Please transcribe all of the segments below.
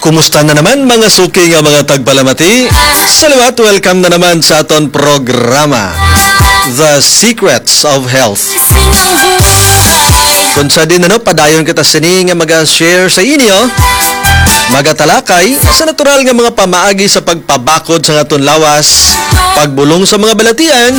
Kumusta na naman mga suki nga mga tagpalamati? Salamat, welcome na naman sa aton programa The Secrets of Health. Kung sa din padayon kita sini nga mag-share sa inyo, magatalakay sa natural nga mga pamaagi sa pagpabakod sa aton lawas, pagbulong sa mga balatian.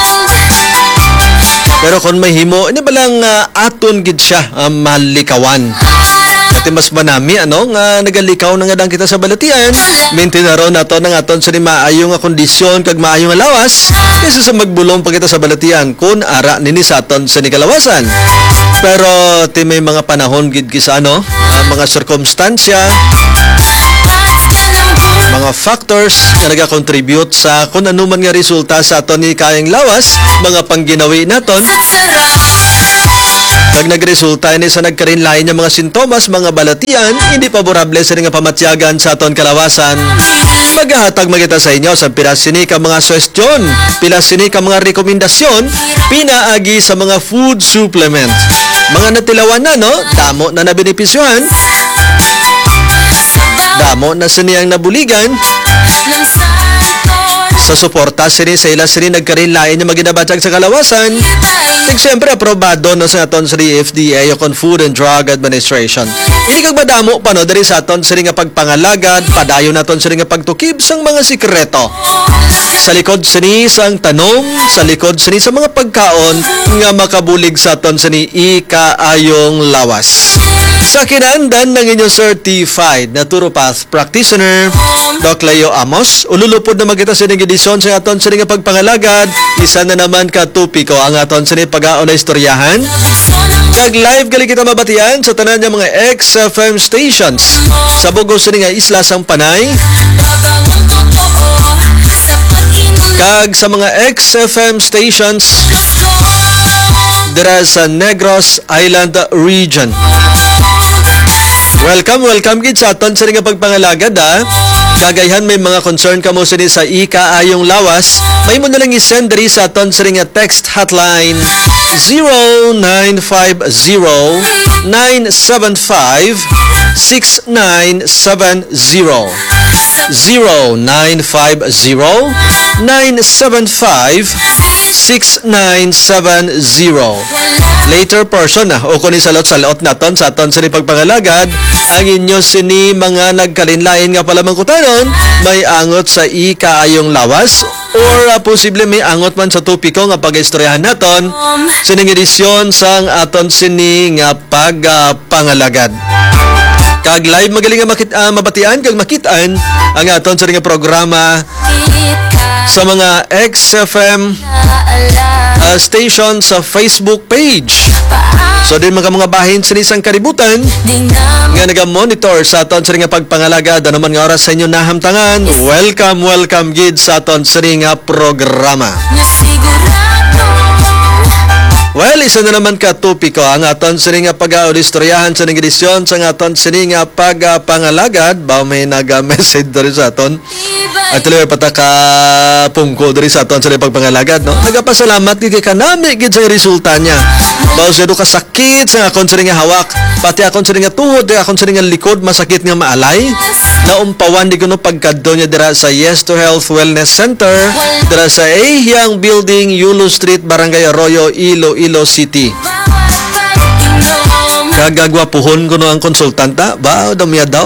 Pero kung may himo, ini balang aton gid siya malikawan. Iti mas manami nga nagalikaw na nga dang kita sa balatian, maintinaro nato ng aton sa maayong nga kondisyon kag maayong nga lawas kaysa sa magbulong pa kita sa balatian kun ara nini sa aton sa nikalawasan. Pero ti may mga panahon gid kisa mga sirkumstansya, mga factors na nagakontribute sa kung ano man nga resulta sa aton ni kayang lawas, mga pangginawi naton. Pag nagresulta ni sa nagkarinlain ng mga sintomas, mga balatian, hindi paborable sa nga pamatyagan sa aton kalawasan. Maghahatag magita sa inyo sa pilasini ka mga suwestyon, pilasini ka mga rekomendasyon, pinaagi sa mga food supplement. Mga natilawan na, damo na nabenepisyohan, damo na siniyang nabuligan, sa suporta sini sa ila sini nagkarinlain yung maginabatag sa kalawasan. Siyempre aprobado sa aton sa FDA o Food and Drug Administration. Hindi kag madamo pa diri sa aton sini nga pagpangalagad, padayon naton sini nga pagtukib sang mga sikreto. Sa likod sini sang tanom, sa likod sini sa mga pagkaon nga makabulig sa aton sini ikaayong lawas. Sa kinandan ng inyong certified naturopath practitioner, Doc Leo Amos, ululupod na magkita sa edisyon sa aton sa nga pagpangalagad. Isa na naman ka tupiko ang aton sa pag-aon na istoryahan. Kag live gali kita mabatian sa tanan ng mga XFM stations sa bugos nga isla sang Panay. Kag sa mga XFM stations dira sa Negros Island region. Welcome gid sa aton sa nga pagpangalagad Kagayhan may mga concern kamo sa ikaayong lawas, may mo na lang i-send diri sa aton sa nga text hotline 0950-6970. Later person o kung isalot-salot naton sa aton sa pagpangalagad, ang inyo sini mga nagkalinlain nga pala mangkutanon, may angot sa ikaayong lawas or posible may angot man sa tupiko nga pag-istoryahan naton sining edisyon sang aton sini nga pagpangalagad. Kag live magaling nga mabatian kag makitaan ang aton sa nga programa sa mga XFM station sa Facebook page. So din mga bahin sa isang kaributan nga naga-monitor sa aton sa nga pagpangalagad ano man nga oras sa inyo nahamtangan. Welcome gid sa aton sa nga programa. Well, isa na naman ka tupiko ang aton sa nga pag-audistoryahan sa edisyon sa aton sa nga pagpangalagad. Ba may naga-message diri sa aton at tuloy pataka pungko diri sa aton sa pagpangalagad, nagapasalamat gid kay kanami gid sa resulta niya. Baos gado ka sakit sa akon sa nga hawak, pati akon sa nga tuhod, akon sa nga likod masakit nga maalay. Naumpawan di kuno pagkadto niya dira sa Yes to Health Wellness Center dira sa Ahyang Building, Yulo Street, Barangay Arroyo, Iloilo City. Kagagwapuhon ko ang konsultanta, ba damya daw.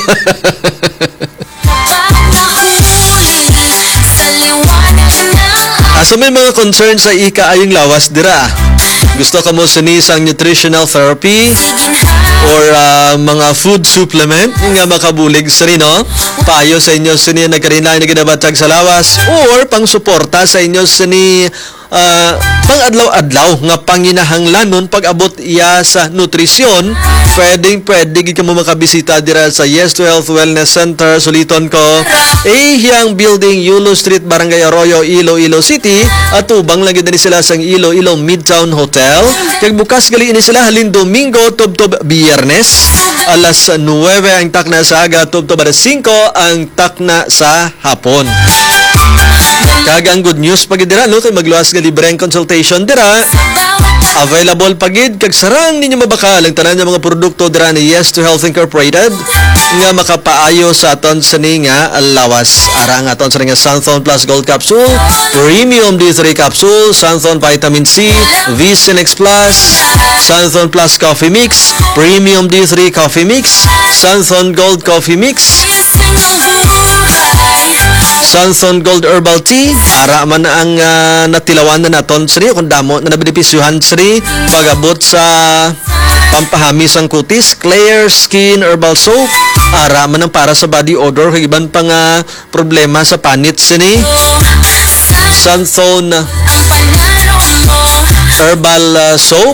So may mga concerns sa ikaayong lawas dira. Gusto ka mo sinisang nutritional therapy or mga food supplement nga makabulig sa rino, payo sa inyo sini nagkarinlain na ginabatag sa lawas or pang suporta sa inyo sini pang adlaw-adlaw nga panginahanglanon pag-abot iya sa nutrisyon. Pwede ka mo makabisita dira sa Yes to Health Wellness Center. Suliton ko, Ahyang Building, Yulo Street, Barangay Arroyo, Iloilo City. At ubang lagi na sila sa Iloilo Midtown Hotel. Kag bukas gali ini sila halin Domingo, tubtob Biyernes. Alas 9 ang takna sa aga, tubtob alas 5 ang takna sa hapon. Kag ang good news pag dira kay magluwas nga libreng consultation dira. Available pagid kag sarang ninyo mabakal ang tanan nga mga produkto dira ni Yes to Health Incorporated nga makapaayo sa aton sini nga lawas. Ara nga aton sini nga Santhon Plus Gold Capsule, Premium D3 Capsule, Santhon Vitamin C, Vicenex Plus, Santhon Plus Coffee Mix, Premium D3 Coffee Mix, Santhon Gold Coffee Mix, Santhon Gold Herbal Tea. Ara man na ang natilawan na naton sri kung damo na nabenepisyuhan sri pagabot sa pampahami sang kutis, Clear Skin Herbal Soap. Ara man ang para sa body odor kag iban pang problema sa panit sini. Santhon Herbal Soap.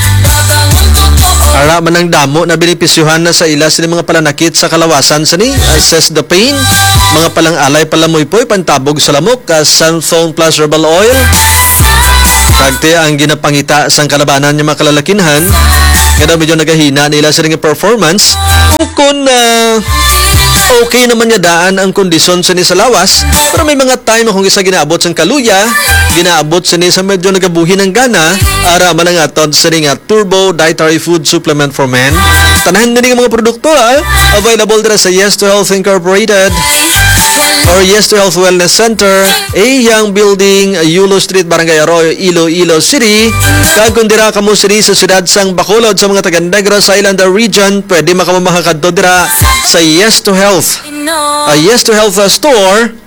Ara man ang damo na benepisyuhan na sa ila sini mga palanakit sa kalawasan sini, assess the pain, mga palang alay palamoy-poy pantabog sa lamok, Santhon Plus Herbal Oil. Kagte ang ginapangita sang kalabanan niya mga kalalakinhan nga daw medyo nagahina nila sa nga performance kung okay naman niya daan ang kondisyon sa ni sa lawas, pero may mga time kung isa ginaabot sang kaluya, ginaabot sa ni sa medyo nagabuhi ng gana. Ara man ang aton sa nga Turbo Dietary Food Supplement for Men. Tanahan din nga mga produkto available dira sa Yes to Health Incorporated or Yes to Health Wellness Center, Young Building, Yulo Street, Barangay Arroyo, Iloilo City. Kag kung dira kamo sini sa siyudad sang Bacolod sa mga taga Negros Island region, pwede makamamahakadto dira sa Yes to Health. Yes to Health store,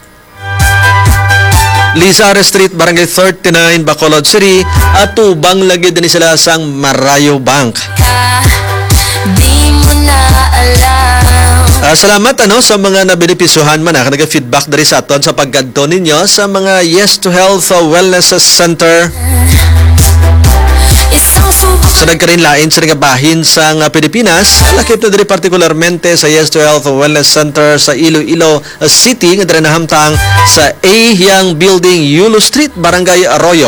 Lizarre Street, Barangay 39, Bacolod City, at tubang lagi din sila sang Marayo Bank. Di mo na alam. Salamat sa mga nabenepisyuhan man naga-feedback dari sa aton sa paggadto ninyo sa mga Yes to Health Wellness Center. Sa nagkarin lain sa bahin sa Pilipinas, lakip na diri partikularmente sa Yes to Health Wellness Center sa Iloilo City nga diri nahamtang sa Young Building, Yulo Street, Barangay Arroyo.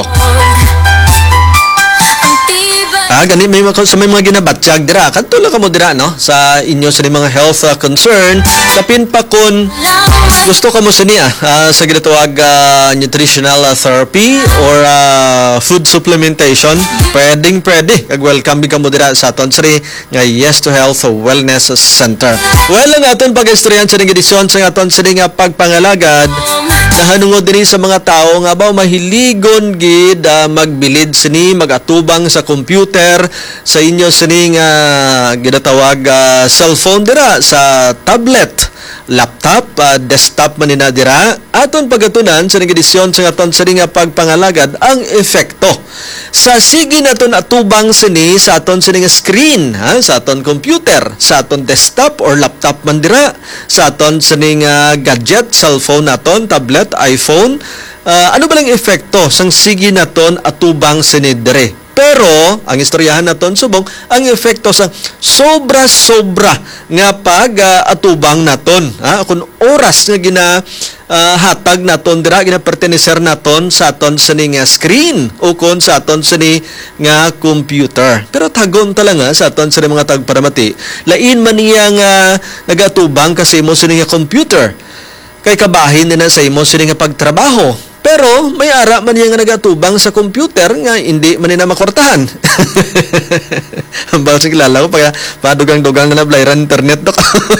Gani may mga ginabatsyag dira. Kadto ka mo dira sa inyo sa mga health concern. Kapin pa kun gusto ka mo sa niya sa ginatawag nutritional therapy or food supplementation, pwede. Kag welcome ka mo dira sa aton sri nga Yes to Health Wellness Center. Well, ang aton pag-istoryan sa edisyon sa aton sri nga pagpangalagad nahanungod din sa mga tao nga ba mahiligon gid magbilid sini magatubang sa computer sa inyo sini nga ginatawag cellphone dira sa tablet, laptop, desktop man nina dira. Aton pagatunan sa edisyon sa aton sini nga pagpangalagad ang epekto sa sige naton atubang sini sa aton sini nga screen sa aton computer, sa aton desktop or laptop man dira, sa aton sini nga gadget, cellphone naton, tablet, iPhone. Ano ba lang epekto sang sige naton atubang sini dire? Pero, ang istoryahan naton subong, ang efekto sa sobra-sobra nga pag-atubang naton. Kung oras nga hatag naton dira, ginaperteneser naton sa aton sini nga screen o kung sa aton sini nga computer. Pero tagon talaga sa aton sini mga tagparamati. Lain man niya nga nagatubang kasi imo sini nga computer. Kay kabahin nila sa imo sini nga pagtrabaho. Pero may ara man niya nga nagatubang sa computer nga hindi man nila makwartahan. Ang bawat kilala ko padugang-dugang na nablayran internet dok.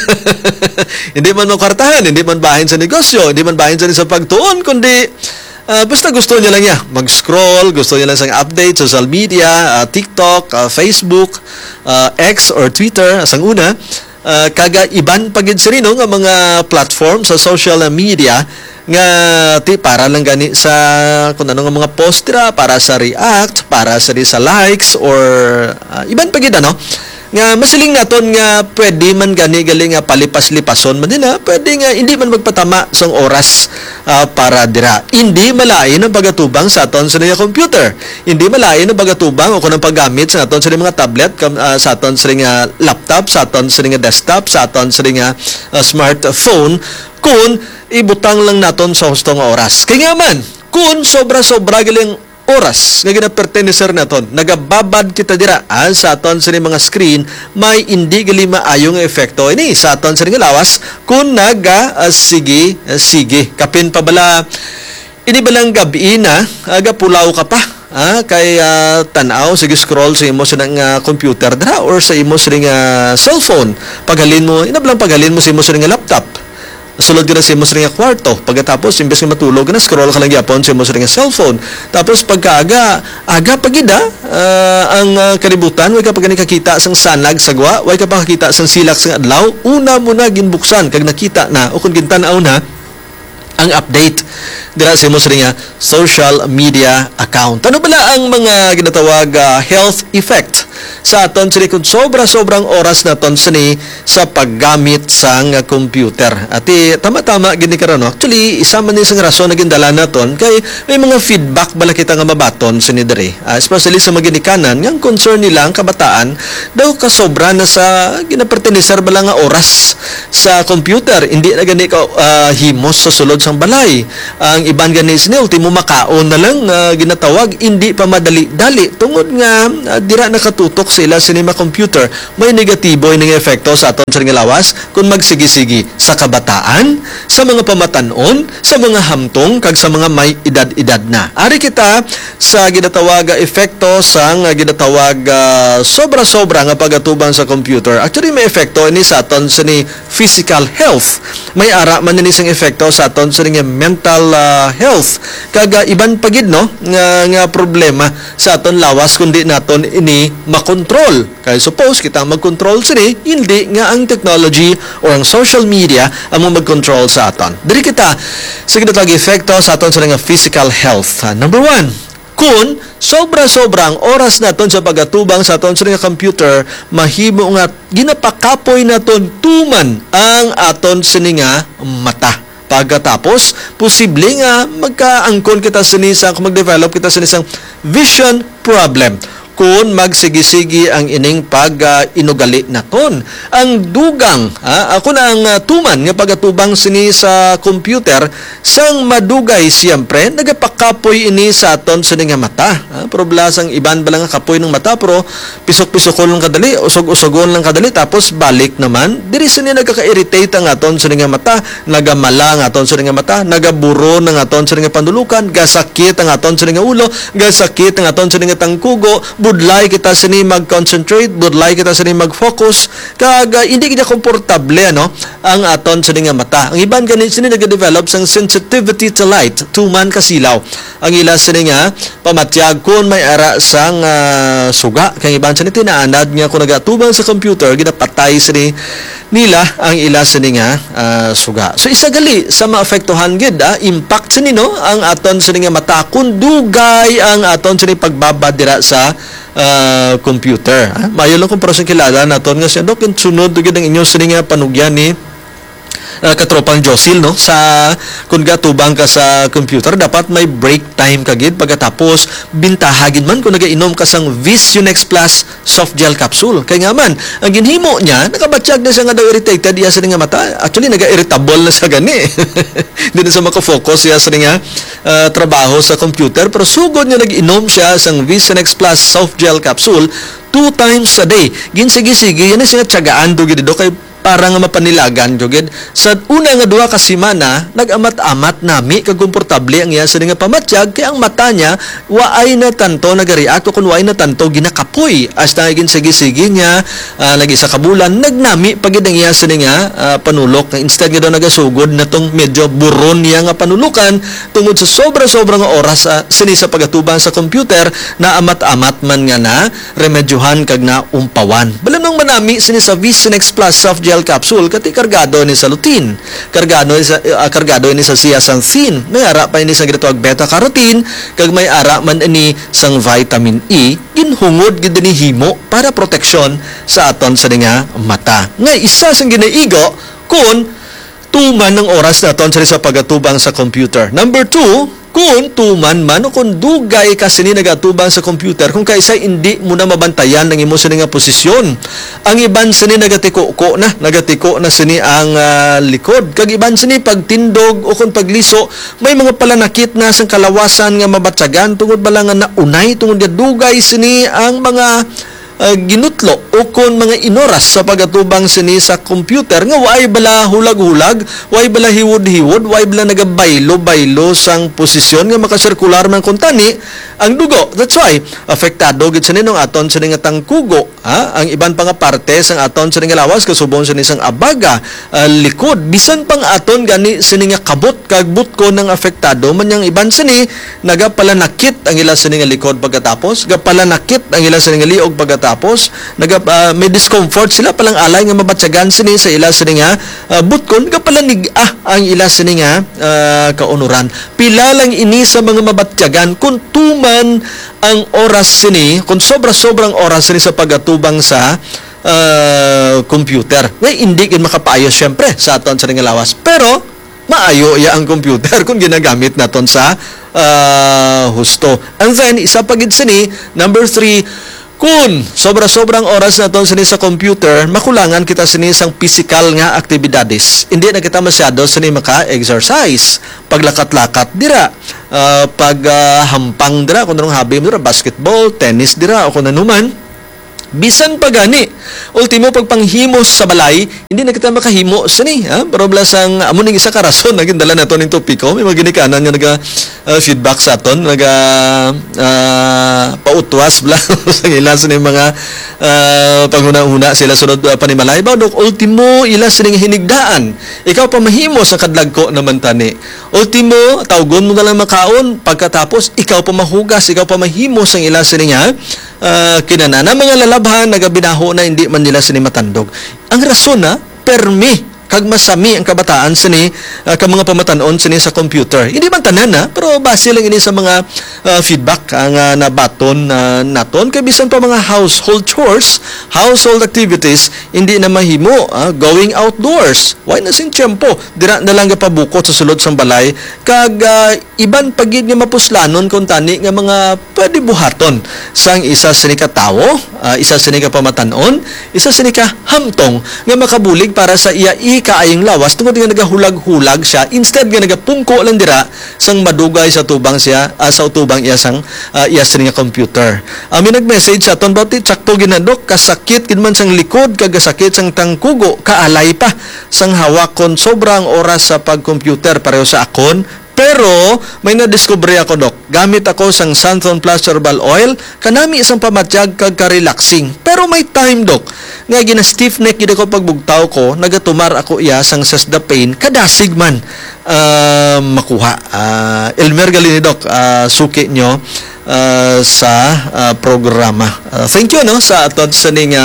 Hindi man makwartahan, hindi man bahin sa negosyo, hindi man bahin sa pagtuon, kundi basta gusto niya lang mag-scroll, gusto niya lang sa update, social media, TikTok, Facebook, X or Twitter, asang una. Kaga iban pagid sirino nga mga platform sa social media nga para lang gani sa kung ano nga mga post dira, para sa react, para sa likes or iban pagid nga masiling naton nga pwede man gani galing nga palipas-lipason man nila, pwede nga hindi man magpatama sang oras para dira. Hindi malain ang pagatubang sa aton sa nga computer. Hindi malain ang pagatubang o kung ang paggamit sa aton sa mga tablet, sa aton sa nga laptop, sa aton sa nga desktop, sa aton sa nga smartphone kung ibutang lang naton sa hustong oras. Kaya nga man, kung sobra-sobra galing oras nga ginaperteneser naton, nagababad kita dira sa aton sa mga screen, may hindi gali maayo nga efekto ini sa aton sa nga lawas kung sige kapin pa bala ini balang gabi na aga pulaw ka pa kay tanaw sige scroll sa imo sa computer dra or sa imo sa cellphone. Paghalin mo, inablang paghalin mo sa imo sa laptop. Sulod ka na sa imo sa kwarto. Pagkatapos, imbes nga matulog na, scroll ka lang yapon sa imo sa cellphone. Tapos pagkaaga, aga pagida, ang kalibutan, way ka pag nakakita sang sanag sagwa, way ka pa kakita sang silak sang adlaw, una mo na ginbuksan, kag nakita na, o kung gintanaw na, ang update dira sa imo sa social media account. Ano bala ang mga ginatawag health effect sa aton sini kung sobra-sobrang oras naton sini sa paggamit sang computer? Ati tama-tama gini karon no. Actually isa man ni sang rason na gindala naton kay may mga feedback bala kita nga mabaton sini diri. Especially sa mga ginikanan nga concern nila ang kabataan daw kasobra na sa ginapertenecer bala nga oras sa computer. Hindi na gani ka himos sa sulod sang balay. Ang iban gani sini ultimo makaon na lang ginatawag hindi pa madali-dali tungod nga dira nakatutok sila sa computer. May negatibo ining epekto sa aton sa lawas kung magsigi-sigi sa kabataan, sa mga pamatanon, sa mga hamtong kag sa mga may edad-edad na. Ari kita sa ginatawag epekto sang ginatawag sobra-sobra nga pagatubang sa computer. Actually may epekto ini sa aton sa physical health. May ara man ini sang epekto sa aton sa mental health. Kaga iban pagid no nga problema sa aton lawas kundi naton ini makontrol. Kaya suppose kita mag-control sini, hindi nga ang technology or ang social media ang mag-control sa aton. Diri kita sa ginatawag epekto sa aton sa physical health. Number 1, kung sobra-sobrang oras naton sa pagatubang sa aton sa computer, mahimo nga ginapakapoy naton tuman ang aton sini nga mata. Pagkatapos, posible nga magkaangkon kita sinisang, kung mag-develop kita sinisang vision problem kung magsigi-sigi ang ining pag-inugali naton. Ang dugang, ako na ang tuman nga pagatubang sini sa computer, sang madugay siyempre, nagapakapoy ini sa aton sini nga mata. Problasang iban ba lang kapoy ng mata, pero pisok-pisokon lang kadali, usog-usogon lang kadali, tapos balik naman. Diri sini nagkaka-irritate ang aton sini nga mata, nagamala ang aton sini nga mata, nagaburo ng aton sini nga pandulukan, gasakit ang aton sini nga ulo, gasakit ang aton sini nga tangkugo, budlay kita sini mag-concentrate, budlay kita sini mag-focus, kaga hindi kita komportable ang aton sini nga mata. Ang iban ganin sini nag-develop sang sensitivity to light, tuman kasilaw. Ang ila sini nga pamatyag kun may ara sang suga, kang iban sini tinaanad nga kung nagatubang sa computer, ginapatay sini nila ang ila sini nga suga. So isa gali sa maapektuhan gid impact sini no ang aton sini nga mata kun dugay ang aton sini pagbabadira sa computer. Mayo lang kung parang kilala naton nga siya dok sunod gid ang inyo sini nga panugyan ni katropang Josil no sa kung gatubang ka sa computer dapat may break time kagid pagkatapos bintahagin man kung nagainom ka sang Visionex Plus soft gel capsule kay nga man ang ginhimo niya nakabatsyag na siya nga daw irritated iya sa nga mata actually naga-irritable na siya gani hindi na siya makafocus iya sa nga trabaho sa computer pero sugod niya nag-inom siya sang Visionex Plus soft gel capsule 2 times a day ginsigi-sige yan na siya tiyagaan do gid do kay para nga mapanilagan jugid sa una nga duha ka semana nag-amat-amat nami kag komportable ang iya sa nga pamatyag kay ang mata niya waay na tanto nagareact kun waay na tanto ginakapoy hasta gin sige-sige niya lagi sa kabulan nagnami pagid ang iya sa nga panulok instead nga daw nagasugod natong medyo buron niya nga panulukan tungod sa sobra-sobra nga oras sini sa pagatubang sa computer na amat-amat man nga na remedyohan kag na umpawan balamang manami sini sa Visionex Plus soft gel capsule kati kargado ni sa lutein kargado ni sa zeaxanthin may ara pa ini sa ginatawag beta carotene kag may ara man ini sang vitamin E ginhungod gid ni himo para proteksyon sa aton sa nga mata nga isa sang ginaigo kun tuman ng oras naton sa pagatubang sa computer. Number 2, kung tuman man o kung dugay ka sini nagatubang sa computer kung kaisa hindi mo na mabantayan ng imo sini nga posisyon ang iban sini nagatiko na sini ang likod kag iban sini pagtindog o kung pagliso may mga palanakit na sang kalawasan nga mabatsagan tungod bala nga naunay tungod nga dugay sini ang mga ginutlo o kon mga inoras sa pagatubang sini sa computer nga way bala hulag-hulag, way bala hiwod-hiwod, way bala nagabaylo-baylo sang posisyon nga makasirkular man kuntani ang dugo. That's why apektado gid sini nung aton sini nga tangkugo, ang iban pa nga parte sang aton sini nga lawas kasubong sini sang abaga, likod, bisan pang aton gani sini nga kabot kag butko ng apektado man yang iban sini nagapalanakit ang ila sini nga likod pagkatapos, gapalanakit ang ila sini nga liog pagkatapos, may discomfort sila palang alay nga mabatyagan sini sa ila sini nga butkon, gapalanig ang ila sini nga kaunuran. Pila lang ini sa mga mabatyagan kung tuman ang oras sini, kung sobra-sobrang oras sini sa pagatubang sa computer. Ngay hindi gid makapaayos syempre sa aton sa nga lawas. Pero maayo ya ang computer kung ginagamit naton sa husto. And then isa pa gid sini, number 3, kung sobra-sobrang oras naton sini sa computer, makulangan kita sini sang physical nga aktibidades. Hindi na kita masyado sini maka-exercise. Paglakat-lakat dira, paghampang dira, kung anong hobby mo dira, basketball, tennis dira, o kung anuman. Bisan pa gani, ultimo pagpanghimos sa balay, hindi na kita makahimo sini, pero blasang amo ning isa ka rason naging dala naton ning topiko, may mga ginikanan nga naga feedback sa aton, naga pautwas bla sa ila sini mga panghuna-huna sila sunod panimalay ba dok ultimo ila sini hinigdaan. Ikaw pa mahimo sa kadlagko naman tani. Ultimo tawgon mo na lang makaon, pagkatapos ikaw pa mahugas, ikaw pa mahimo sa ila sini nga kinana na mga lalabhan nagabinaho na hindi man nila sini matandog. Ang rason na permi kag masami ang kabataan sini kag mga pamatanon sini sa computer. Hindi man tanan na, pero base lang ini sa mga feedback ang nabaton naton kay bisan pa mga household chores, household activities hindi na mahimo, going outdoors. Why na sing tiyempo? Dira na lang gapabukot sa sulod sang balay kag iban pagid nga mapuslanon kun tani nga mga pwede buhaton sang isa sini ka tawo, isa sini ka pamatanon, isa sini ka hamtong nga makabulig para sa iya kaayong lawas tungod nga nagahulag-hulag siya instead nga nagapungko lang dira sang madugay sa tubang siya sa utubang iya sang iya nga computer. Ami nag-message sa aton about it sakto ginadok kasakit gid man sang likod kag sakit sang tangkugo kaalay pa sang hawakon sobrang oras sa pag-computer pareho sa akon. Pero may na-discovery ako dok. Gamit ako sang Santhon Plus Herbal Oil, kanami isang pamatyag kag ka-relaxing. Pero may time dok. Nga gina-stiff neck gid ako pagbugtaw ko, nagatumar ako iya sang Sesdapain, kadasig man makuha. Elmer Galini dok, suki nyo sa programa. Thank you no sa aton sa ning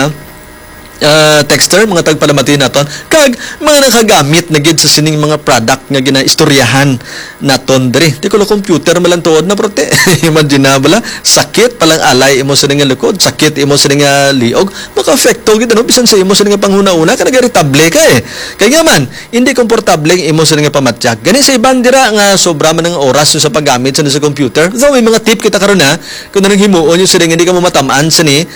texter, mga tagpalamati naton kag mga nakagamit na gid sa sining mga product nga ginaistoryahan naton diri. Di ko la computer malang tuod na prote. Imagine na bala, sakit palang alay imo sa nga likod, sakit imo sa nga liog, maka-affecto gid ano bisan sa imo sa nga panghuna-una ka nagaritable ka Kay nga man, hindi komportable imo sa nga pamatyag. Gani sa iban dira nga sobra man ang oras sa paggamit sa computer. So may mga tip kita karon na kung anong himuon yung sa hindi ka mo matamaan sa ni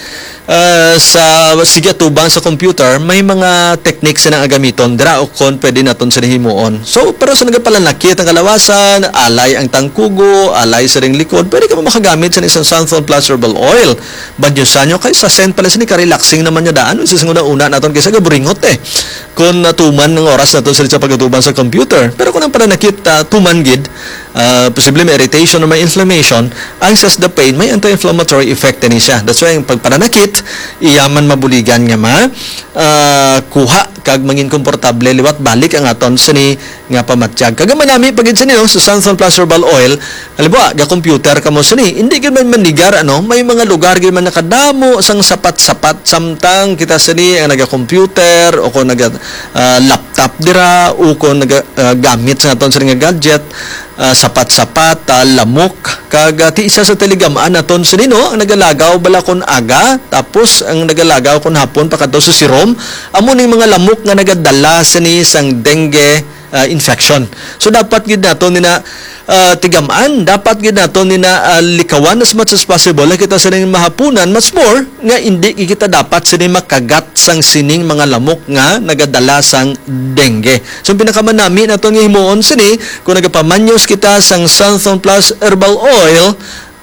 sa sige tubang sa computer, may mga techniques na agamiton dira o kon pwede naton sa himuon. So pero sa nagapalanakit ang kalawasan, alay ang tangkugo, alay sa ring likod, pwede ka makagamit sa isang Santhon Plus Herbal Oil. Badyusan nyo kay sa scent pala sini ka-relaxing naman niya daan. Isa una naton kaysa gaburingot kung natuman ng oras naton sa pagtuban sa computer. Pero kung ang pananakit tuman gid, posible may irritation or may inflammation, ang Sesdapain may anti-inflammatory effect ni siya. That's why ang pagpananakit iyaman mabuligan nga kuha kag mangin komportable liwat balik ang aton sini nga pamatyag. Kag manami pagid sini no, sa Santhon Plus Herbal Oil, halimbawa ga computer kamo sini, hindi gid man manigar may mga lugar gid man nakadamo sang sapat-sapat samtang kita sini ang naga-computer o kung naga laptop dira o kung naga gamit sa aton sini nga gadget, sapat-sapat, lamok kag ti isa sa taligamaan naton sini no, ang nagalagaw bala kon aga tapos ang nagalagaw kon hapon pakadto sa sirom, amo ning mga lamok nga nagadala sini sang dengue infection. So dapat gid naton nina tigamaan, dapat gid naton nina likawan as much as possible na kita sining mahapunan, much more nga hindi kita dapat sining makagat sang sining mga lamok nga nagadala sang dengue. So pinakamanami naton nga himuon sini kung nagapamanyos kita sang Santhon Plus Herbal Oil,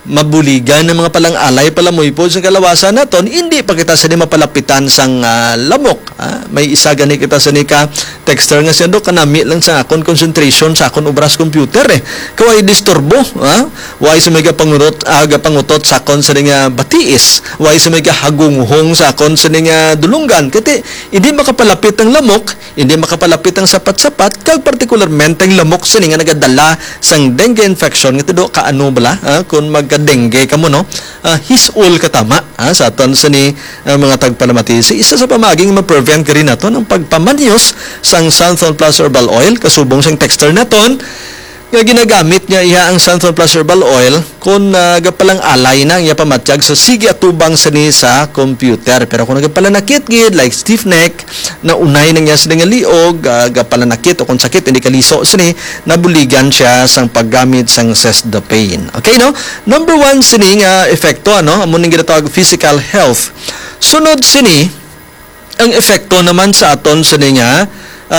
mabuligan ng mga palang alay palamoy po sa kalawasan naton, hindi pa kita sini mapalapitan sang lamok. May isa gani kita sini ka texter nga siya do kanami lang sa akon concentration sa akon obras computer kaway disturbo why sa may pangutot sa akon sa nga batiis, why sa may hagunghong sa akon sa nga dulunggan kati hindi makapalapit ang lamok, hindi makapalapit ang sapat-sapat kag partikularmente ang lamok sa nga nagadala sang dengue infection nga do kaano bala kung magka-dengue kamo no hisul katama sa aton sa ni mga tagpalamati. Isa sa pamaging ma-prevent ka rin naton ang pagpamanyos sang Santhol Plus Herbal Oil kasubong sang texter naton nga ginagamit niya iya ang Santhol Plus Herbal Oil kung nagapalang alay na iya pamatyag sa sige atubang sini sa computer. Pero kung nagapala nakit gid like stiff neck na unay na niya sini nga liog gapala nakit o kung sakit hindi kaliso sini nabuligan siya sang paggamit sang Cesdopane. Okay no? Number 1 sini nga epekto amo ning ginatawag physical health. Sunod sini ang epekto naman sa aton sini nga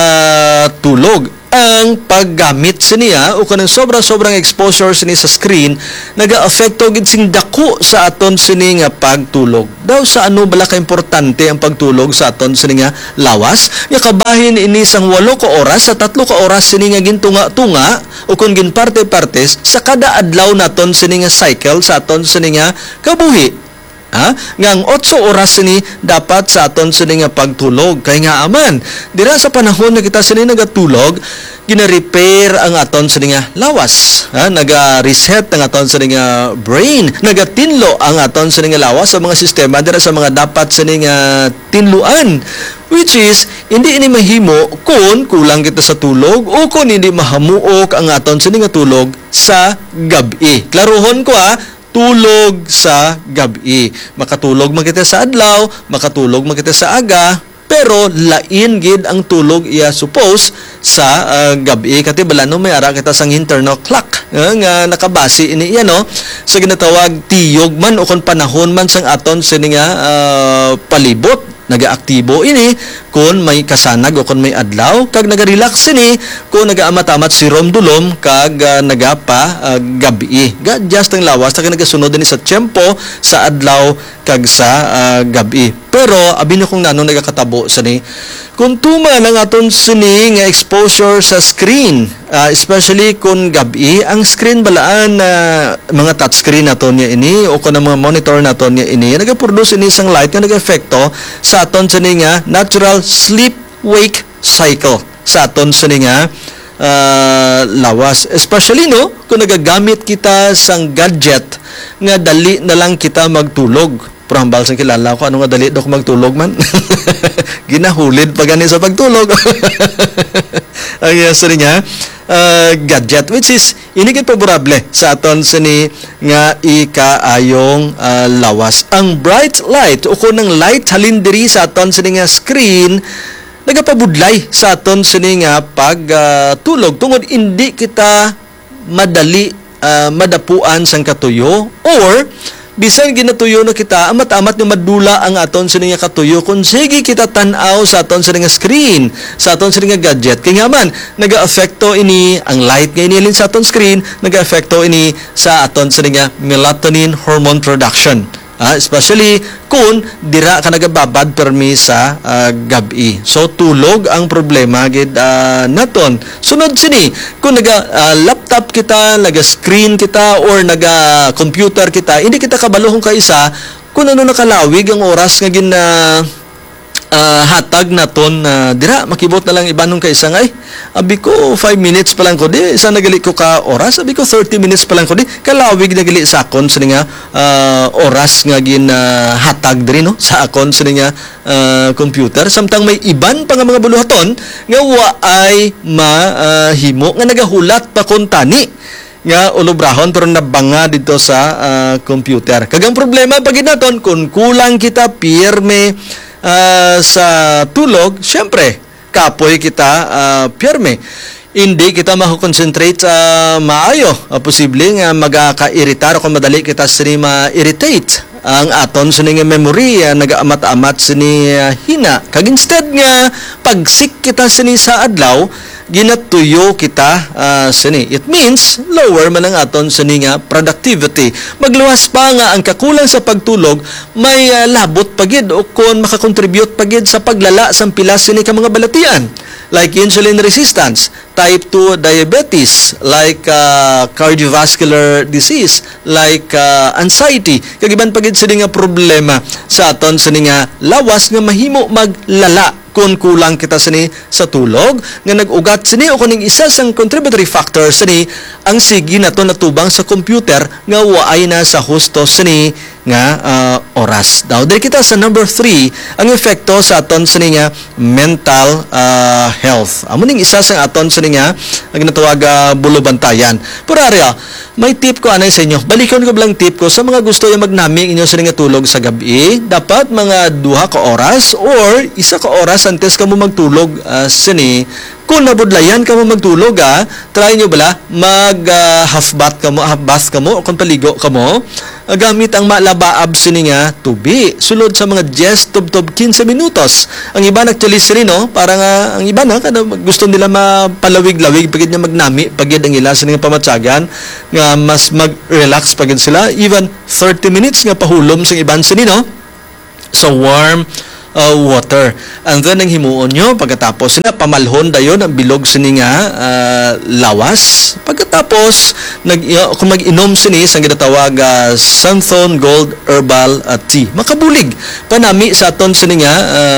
tulog. Ang paggamit siniya o kanang sobra-sobrang exposure sini sa screen naga-affecto gid sing dako sa aton sini nga pagtulog. Daw sa ano bala ka importante ang pagtulog sa aton sini nga lawas? Nga kabahin ini sang 8 ka oras sa 3 ka oras sini nga gintunga-tunga o kung ginparte-partes sa kada adlaw naton sini nga cycle sa aton sini nga kabuhi. Ngang 8 oras sini dapat sa aton sini nga pagtulog kay nga aman dira sa panahon na kita sini nagatulog gina-repair ang aton sini nga lawas naga-reset ang aton sini nga brain nagatinlo ang aton sini nga lawas sa mga sistema dira sa mga dapat sini nga tinluan which is hindi ini mahimo kung kulang kita sa tulog o kung hindi mahamuok ang aton sini nga tulog sa gabi. Klaruhon ko tulog sa gabi. Makatulog man kita sa adlaw, makatulog man kita sa aga, pero lain gid ang tulog iya suppose sa gabi. Kati balano may ara kita sang internal clock nga nakabase ini iya no sa ginatawag tiyog man o kon panahon man sang aton sini nga palibot nagaaktibo ini kung may kasanag o kung may adlaw kag naga-relax ini kung nagaamat-amat si romdulom kag nagapa gabi. Just ang lawas kag nagasunod din sa tiyempo sa adlaw kag sa gabi. Pero abi na kung nano nagakatabo sa ni kung tuman ang aton sini nga exposure sa screen especially kung gabi ang screen balaan na mga touchscreen naton niya ini o kung mga monitor naton niya ini nagaproduce ini sang light nga nagefekto sa aton sini nga natural sleep wake cycle sa aton sini nga lawas especially no kung nagagamit kita sang gadget nga dali na lang kita magtulog. Prambal sa kilala ko ano nga dali do ko magtulog man ginahulid pa gani sa pagtulog ang yes niya gadget which is ini gid favorable sa aton sini nga ikaayong lawas. Ang bright light o kunang light halin diri sa aton sini nga screen nagapabudlay sa aton sini nga pagtulog tungod hindi kita madali madapuan sang katuyo or bisan ginatuyo na kita amat-amat nga madula ang aton sini nga katuyo kung sige kita tan-aw sa aton sini nga screen sa aton sini nga gadget kay nga man naga-affecto ini ang light nga inilin sa aton screen naga-affecto ini sa aton sini nga melatonin hormone production especially kung dira ka nagababad permi sa gabi. So tulog ang problema gid naton. Sunod sini kung naga laptop kita, naga screen kita or naga computer kita, hindi kita kabalohon ka isa kung ano nakalawig ang oras nga gin hatag naton dira makibot na lang ibanong ka isa nga abi ko 5 minutes pa lang ko di isa nagali ko ka oras abi ko 30 minutes pa lang ko di kalawig nagali sa akon sa nga oras nga gin hatag diri no sa akon sa nga computer samtang may iban pa nga mga buluhaton nga wa ay mahimo nga nagahulat pa kon tani nga ulobrahon pero nabanga dito sa computer. Kagang problema pag naton kung kulang kita pirme sa tulog, syempre kapoy kita pirme. Hindi kita makukonsentrate sa maayo. Posible nga magaka-iritar kung madali kita sini ma-irritate ang aton sini nga memory nagaamat-amat sini hina. Kag instead nga pagsik kita sini sa adlaw ginatuyo kita sini. It means lower man ang aton sini nga productivity. Magluwas pa nga ang kakulang sa pagtulog may labot pagid o kon makakontribute pagid sa paglala sa pilas sini ka mga balatian, like insulin resistance, type 2 diabetes, like cardiovascular disease, like anxiety. Kagiban pagid sini nga problema sa aton sini nga lawas nga mahimo maglala kung kulang kita sini sa tulog nga nag-ugat sini o kuning isa sang contributory factor sini ang sige nato natubang sa computer nga waay na sa husto sini nga oras. Daw diri kita sa number 3 ang epekto sa aton sini nga mental health. Amo ning isa sa aton sini nga ginatawag bulubantayan. Pero arya, may tip ko anay sa inyo. Balikon ko lang tip ko sa mga gusto yung magnami inyo sini nga tulog sa gabi. Dapat mga 2 ka oras or 1 ka oras antes ka mo magtulog sini. Kung nabudlayan ka mo magtulog, try nyo bala, half bath ka mo, o kung paligo ka mo, gamit ang malabaab sini nga tubi. Sulod sa mga 10 tub 15 minutos. Ang iba actually sini, no? Parang ang iba na, kada gusto nila mapalawig-lawig, pagid nga magnami, pagid ang ila sini nga pamatsagan, nga mas mag-relax pagid sila. Even 30 minutes nga pahulom sa iban sini, no? So warm water. And then ang himuon nyo, pagkatapos sina pamalhon dayon ang bilog sini nga lawas. Pagkatapos kung mag-inom sini sang ginatawag Santhon Gold Herbal Tea. Makabulig panami sa aton sini nga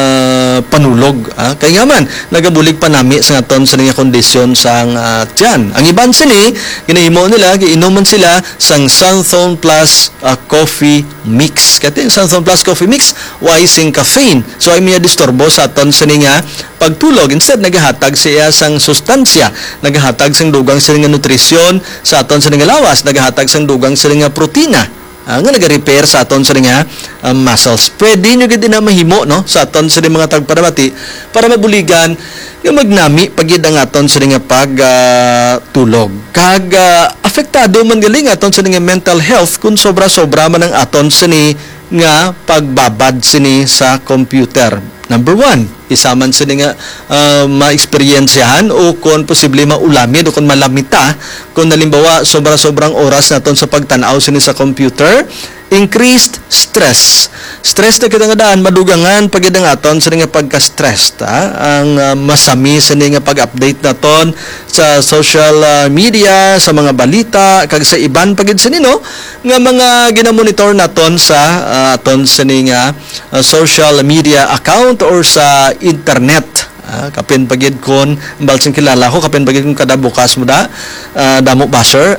panulog. Kaya nga man nagabulig panami sa aton sini nga kondisyon sang tiyan. Ang iban sini ginahimo nila giinuman sila sang Santhon Plus Coffee Mix. Kaya yung Santhon Plus Coffee Mix why sing caffeine. So ay miya disturbo sa aton sini nga pagtulog. Instead nagahatag siya sang sustansya, nagahatag sang dugang sini nga nutrisyon sa aton sini nga lawas, nagahatag sang dugang sini nga protina. Nga naga-repair sa aton sini nga muscles. Pwede nyo gid na mahimo no sa aton sini mga tagparabati para mabuligan nga magnami pagid ang aton sini nga pagtulog. Kag apektado man gali nga aton sini nga mental health kung sobra-sobra man ang aton sini nga pagbabad sini sa computer. Number 1, isaman sini nga ma-experiensyahan o kung posible maulamid o kung malamita kung nalimbawa sobra-sobrang oras naton sa pagtanaw sini sa computer. Increased stress. Stress na kita nga daan, madugangan pagid ang aton sini nga pagka-stressed. Ang masami sini nga pag-update naton sa social media, sa mga balita, kag sa iban pagid sini no nga mga ginamonitor naton sa aton sini nga social media account or sa internet. Kapin pagid kon balsing kilala ko, kapin pagid kung kada bukas mo damo basher.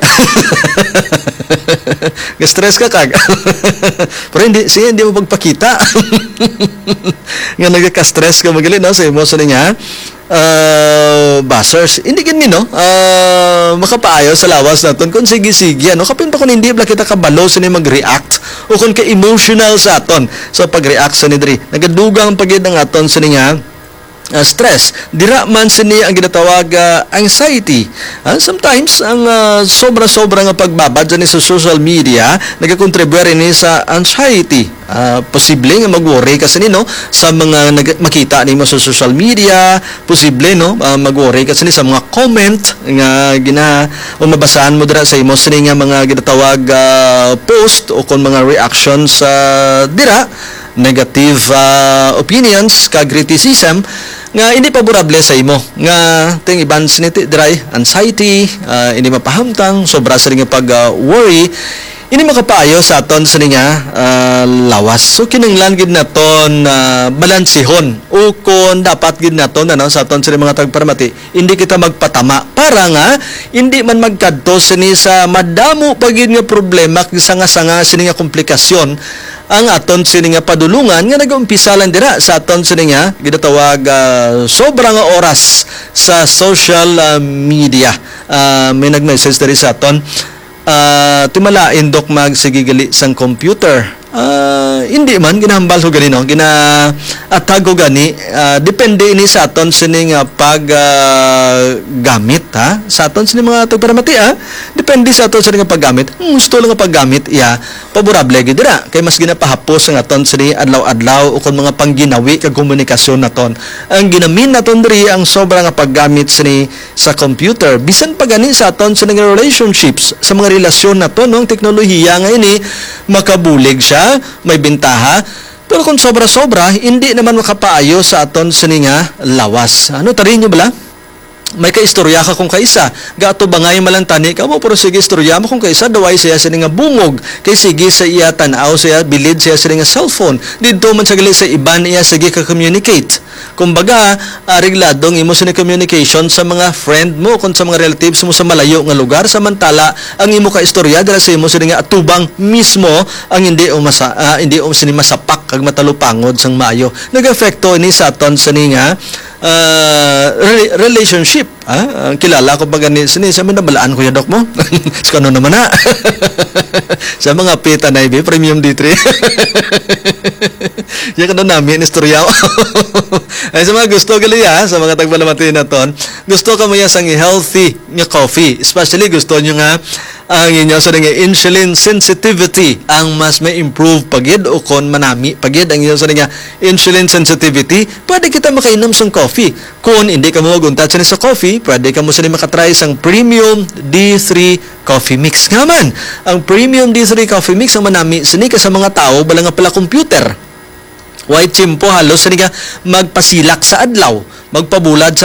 Ga-stress ka kag. Pero hindi mo pagpakita. Nga nagka-stress ka magali no sa emotion niya. Bashers, hindi gani no makapaayo sa lawas naton kung sige-sige ano kapin pa kung hindi bla kita kabalo sa ni mag-react o kung ka-emotional sa aton so pag-react sa ni diri nagadugang pagid ang aton sa niya stress. Dira man sini ang ginatawag anxiety. Sometimes ang sobra-sobra nga pagbabad ni sa social media nagakontribute ni sa anxiety. Posible nga mag-worry kasi no sa mga makita nimo sa social media, posible no mag-worry kasi sa mga comment nga o mabasahan mo dira sa imo sini nga mga ginatawag post o kon mga reactions dira negative opinions kag criticism nga hindi paborable sa imo nga ting iban siniti dry anxiety hindi mapahamtang sobra sa nga pag worry hindi makapaayo sa aton sa nga lawas so kinahanglan gid naton balansihon o kon dapat gid naton sa aton sa mga tagparamati hindi kita magpatama para nga hindi man magkadto sini sa madamo pagid nga problema sanga-sanga sini nga komplikasyon ang aton sini nga padulungan nga nag-umpisa lang dira sa aton sini nga ginatawag sobrang oras sa social media. May nag-message diri sa aton timalain dok magsigigali sang computer. hindi man ginahambal ko gani no, ginaatag ko gani, depende ini sa aton sining paggamit ha, sa aton sining mga tagparamati ha, depende sa aton sining paggamit. Gusto lang nga paggamit iya paborable gid dira kay mas ginapahapos ang aton sini adlaw-adlaw o kon mga pangginawi kag komunikasyon naton. Ang ginamin naton diri ang sobra nga paggamit sini sa computer, bisan pa gani sa aton sining relationships, sa mga relasyon naton no, ang teknolohiya nga ini makabulig siya, may bentaha. Pero kung sobra-sobra, hindi naman makapaayo sa aton sini nga lawas. Ano tarin nyo bala? May kaistorya ka kung kaisa. Gato ba nga yung malantani ka mo, pero sige istorya mo kung kaisa, daway siya nga bungog. Kay sige sa iya tanaw, siya bilid siya nga cellphone. Dito man sa gali sa iban iya sige ka-communicate. Kumbaga, arigladong imo sa communication sa mga friend mo, kung sa mga relatives mo sa malayo nga lugar, samantala ang imo kaistorya dala sa imo sa nga atubang mismo ang hindi sini masapak kag matalupangod sang maayo. Nag-efekto ini sa aton sa nga relationship. Ang kilala ko ba gani sa minabalaan ko ya dok mo? Sa kano naman na? Sa mga pita na ibi, premium D3. Yan ka namin, istorya. Ay, sa mga gusto gali sa mga tagbalamati na ton, gusto ka mo sang healthy nga coffee. Especially gusto nyo nga ang inyo sa nga insulin sensitivity ang mas may improve pagid o kon manami pagid ang inyo sa nga insulin sensitivity, pwede kita makainom sang coffee. Kung hindi ka mo maguntat sa coffee, pwede ka mo sa makatry sang premium D3 coffee mix. Nga man, ang premium D3 coffee mix ang manami sini ka sa mga tao bala nga pala computer. White chimpo halos sini ka magpasilak sa adlaw, magpabulad sa